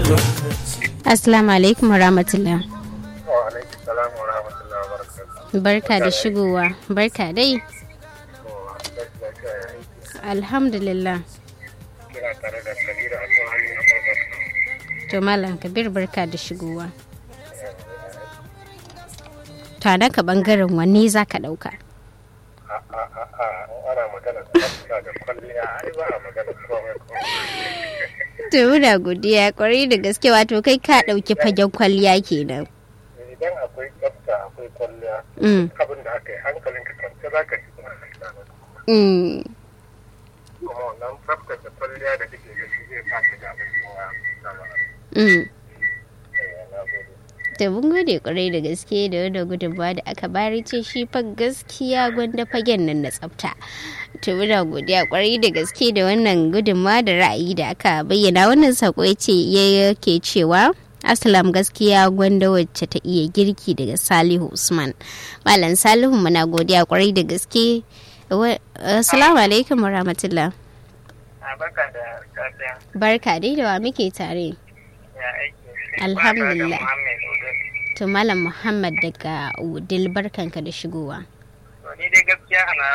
Assalamu alaikum warahmatullah. Wa alaikum salam wa rahmatullahi wa barakatuh. Barka da shigowa. Barka dai. Alhamdulillah. Kira tare da Kabir a kan hanyar Amurka. To Malam Kabir barka da shigowa. To da ka bangaren wanne za ka dauka? Ana magana tsafta da kwalliya ai ba a magana komai. To muna godiya kwarai da gaske wato kai ka dauki fagen kwalliya kenan. Idan akwai tsafta akwai kwalliya abin da aka yi hankalin ka kwance za ka ci kuma kuma wannan tsafta da kwalliya da kake da shi zai sa ka da abin da mun gode kwarai da gaske da wanda gudunmawa da aka bari ce shi fa gaskiya gwanda fagen nan na tsafta. To muna godiya kwarai da gaske da wannan gudunmawa da ra'ayi da aka bayyana. Wannan sako yake cewa Assalam gaskiya gwanda wacce ta iya girki daga Salihu Usman. Malam Salihu muna godiya kwarai da gaske. Assalamu alaikum warahmatullah. Barka da safiya. Barka dai da wa muke tare. Ya aiki. Alhamdulillah. To Malam Muhammad daga Udil barkanka da shigowa. Ni dai gaskiya ana